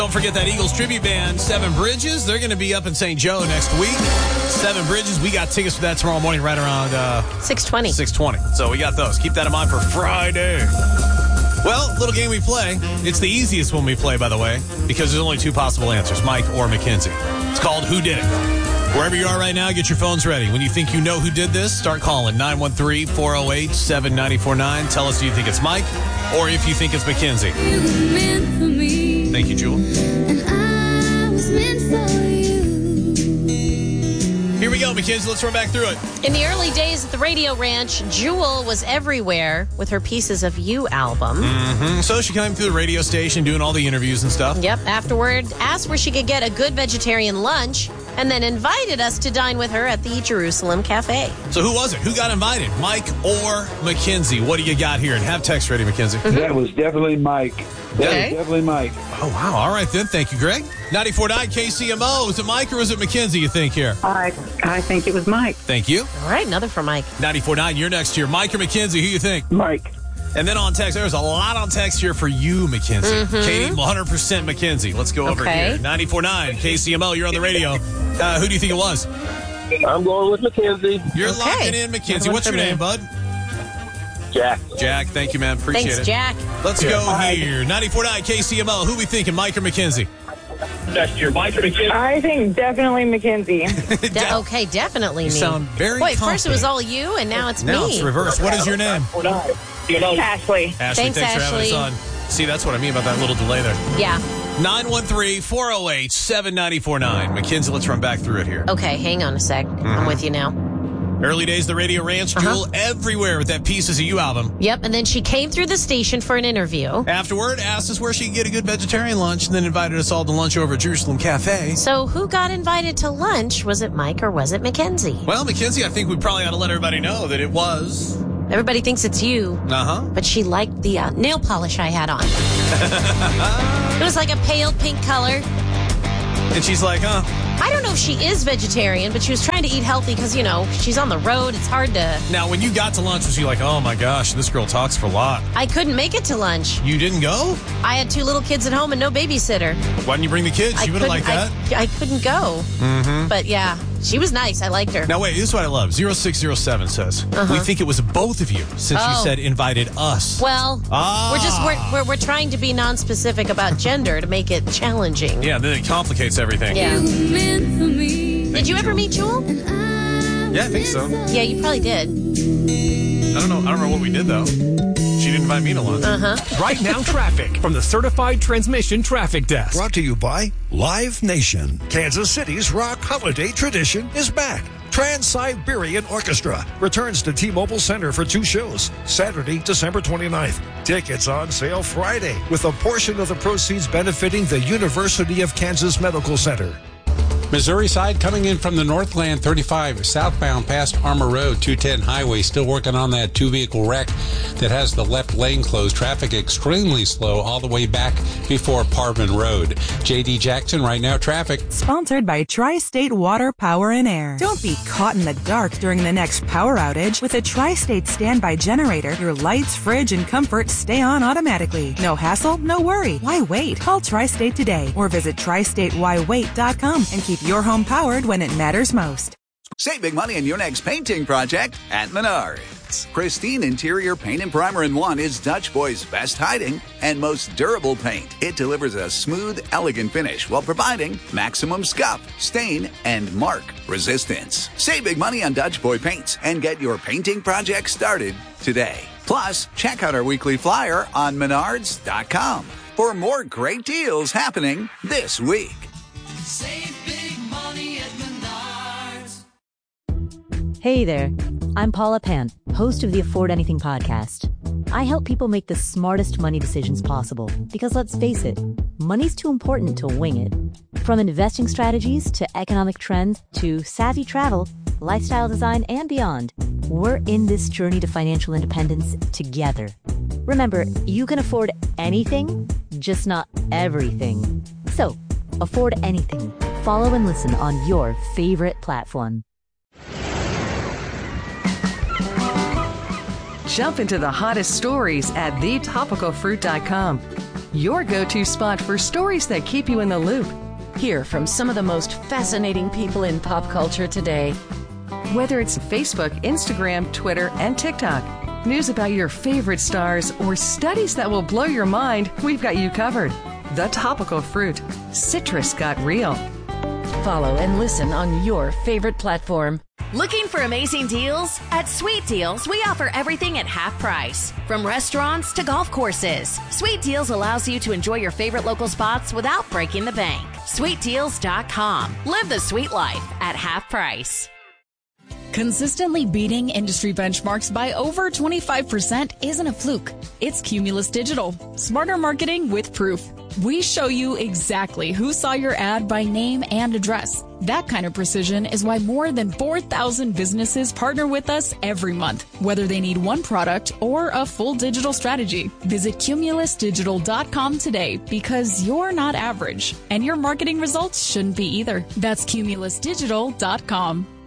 Don't forget that Eagles tribute band, Seven Bridges. They're going to be up in St. Joe next week. Seven Bridges. We got tickets for that tomorrow morning right around 6:20. 6:20. So we got those. Keep that in mind for Friday. Well, little game we play. It's the easiest one we play, by the way, because there's only two possible answers, Mike or Mackenzie. It's called Who Did It? Wherever you are right now, get your phones ready. When you think you know who did this, start calling 913-408-7949. Tell us, do you think it's Mike or if you think it's Mackenzie? Thank you, Jewel. And I was meant for you. Here we go, Mackenzie. Let's run back through it. In the early days at the Radio Ranch, Jewel was everywhere with her Pieces of You album. So she came through the radio station doing all the interviews and stuff. Yep. Afterward, asked where she could get a good vegetarian lunch, and then invited us to dine with her at the Jerusalem Cafe. So who was it? Who got invited? Mike or Mackenzie? What do you got here? And have text ready, Mackenzie. That was definitely Mike. That Okay. was definitely Mike. Oh, wow. All right, then. Thank you, Greg. 94.9 KCMO. Was it Mike or was it Mackenzie, you think, here? I think it was Mike. Thank you. All right, another for Mike. 94.9, you're next here. Mike or Mackenzie, who you think? Mike. And then on text, there's a lot on text here for you, Mackenzie. Katie, 100% Mackenzie. Let's go over Okay. here. 94.9 KCMO, you're on the radio. Who do you think it was? I'm going with Mackenzie. You're Okay. locking in Mackenzie. Another one What's your for me. name, bud? Jack. Jack. Thank you, man. Appreciate Thanks, it. Jack. Let's go here. 94.9 KCMO. Who we thinking, Mike or Mackenzie? That's your Mike or Mackenzie. I think definitely Mackenzie. Okay, definitely You me. sound very Wait, first it was confident. all you, and now it's Now me. it's reversed. What is your name? Ashley. Ashley, Thanks, thanks for having us Ashley. on. See, that's what I mean about that little delay there. Yeah. 913-408-7949. Mackenzie, let's run back through it here. Okay, hang on a sec. I'm with you now. Early days, the Radio Ranch, Jewel everywhere with that Pieces of You album. Yep, and then she came through the station for an interview. Afterward, asked us where she could get a good vegetarian lunch, and then invited us all to lunch over at Jerusalem Cafe. So who got invited to lunch? Was it Mike or was it Mackenzie? Well, Mackenzie, I think we probably ought to let everybody know that it was. Everybody thinks it's you, Uh-huh. but she liked the nail polish I had on. It was like a pale pink color. And she's like, huh? I don't know if she is vegetarian, but she was trying to eat healthy because, you know, she's on the road. It's hard to... Now, when you got to lunch, was she like, oh my gosh, this girl talks for a lot? I couldn't make it to lunch. You didn't go? I had 2 little kids at home and no babysitter. Why didn't you bring the kids? You would have liked that. I couldn't go. But yeah, she was nice. I liked her. Now, wait, this is what I love. 0607 says, we think it was both of you since you Oh. said invited us. Well, Ah. we're trying to be non-specific about gender to make it challenging. Yeah, then it complicates everything. Yeah. Meant for me. Did you ever meet Jewel? Yeah, I think so. Yeah, you probably did. I don't know what we did, though. She didn't invite me to lunch. Right now, traffic from the Certified Transmission Traffic Desk. Brought to you by Live Nation. Kansas City's rock holiday tradition is back. Trans-Siberian Orchestra returns to T-Mobile Center for 2 shows, Saturday, December 29th. Tickets on sale Friday, with a portion of the proceeds benefiting the University of Kansas Medical Center. Missouri side coming in from the Northland 35 southbound past Armour Road, 210 highway. Still working on that 2-vehicle wreck that has the left lane closed. Traffic extremely slow all the way back before Parvin Road. JD Jackson, right now traffic. Sponsored by Tri-State Water, Power, and Air. Don't be caught in the dark during the next power outage. With a Tri-State standby generator, your lights, fridge, and comfort stay on automatically. No hassle, no worry. Why wait? Call Tri-State today or visit tristatewhywait.com and keep your home powered when it matters most. Save big money on your next painting project at Menards. Pristine interior paint and primer in one is Dutch Boy's best hiding and most durable paint. It delivers a smooth, elegant finish while providing maximum scuff, stain, and mark resistance. Save big money on Dutch Boy paints and get your painting project started today. Plus, check out our weekly flyer on Menards.com for more great deals happening this week. Save big money at Menards. Hey there, I'm Paula Pant, host of the Afford Anything podcast. I help people make the smartest money decisions possible because let's face it, money's too important to wing it. From investing strategies to economic trends to savvy travel, lifestyle design, and beyond, we're in this journey to financial independence together. Remember, you can afford anything, just not everything. So, afford anything. Follow and listen on your favorite platform. Jump into the hottest stories at thetopicalfruit.com. your go-to spot for stories that keep you in the loop. Hear from some of the most fascinating people in pop culture today. Whether it's Facebook, Instagram, Twitter, and TikTok, news about your favorite stars, or studies that will blow your mind, we've got you covered. The Topical Fruit. Citrus got real. Follow and listen on your favorite platform. Looking for amazing deals? At Sweet Deals, we offer everything at half price. From restaurants to golf courses, Sweet Deals allows you to enjoy your favorite local spots without breaking the bank. SweetDeals.com. Live the sweet life at half price. Consistently beating industry benchmarks by over 25% isn't a fluke. It's Cumulus Digital. Smarter marketing with proof. We show you exactly who saw your ad by name and address. That kind of precision is why more than 4,000 businesses partner with us every month, whether they need one product or a full digital strategy. Visit CumulusDigital.com today because you're not average, and your marketing results shouldn't be either. That's CumulusDigital.com.